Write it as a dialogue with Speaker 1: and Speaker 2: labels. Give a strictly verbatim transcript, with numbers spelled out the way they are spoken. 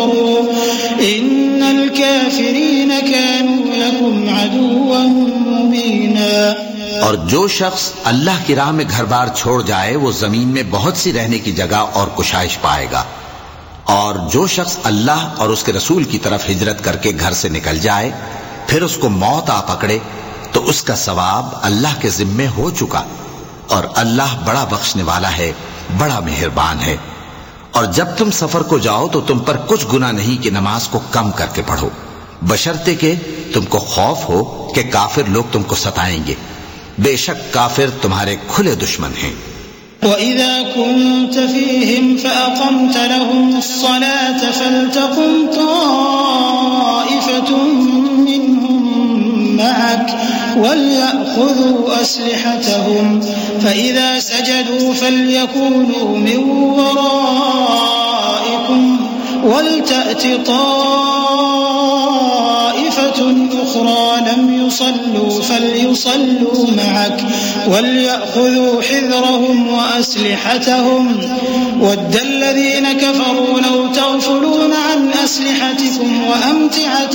Speaker 1: كفروا إن الكافرين كانوا لكم عدوا مبينا۔
Speaker 2: اور جو شخص اللہ کی راہ میں گھر بار چھوڑ جائے وہ زمین میں بہت سی رہنے کی جگہ اور کشائش پائے گا، اور جو شخص اللہ اور اس کے رسول کی طرف ہجرت کر کے گھر سے نکل جائے پھر اس کو موت آ پکڑے تو اس کا ثواب اللہ کے ذمے ہو چکا، اور اللہ بڑا بخشنے والا ہے، بڑا مہربان ہے۔ اور جب تم سفر کو جاؤ تو تم پر کچھ گناہ نہیں کہ نماز کو کم کر کے پڑھو، بشرطے کہ تم کو خوف ہو کہ کافر لوگ تم کو ستائیں گے، بے شک کافر تمہارے کھلے دشمن ہیں۔
Speaker 1: وَإِذَا كُنْتَ فِيهِمْ فَأَقَمْتَ لَهُمُ الصَّلَاةَ فَلْتَقُمْ طَائِفَةٌ مِّنْهُمْ مَعَكَ وَلْيَأْخُذُوا أَسْلِحَتَهُمْ فَإِذَا سَجَدُوا فَلْيَكُونُوا مِنْ وَرَائِكُمْ وَلْتَأْتِ طَائِفَةٌ أُخْرَى لَمْ يُصَلُّوا فَلْيُصَلُّوا مَعَكَ وَلْيَأْخُذُوا حِذْرَهُمْ وَأَسْلِحَتَهُمْ وَدَّ الَّذِينَ كَفَرُوا لَوْ تَغْفُلُونَ عَنْ أَسْلِحَتِكُمْ وَأَمْتِعَتِكُمْ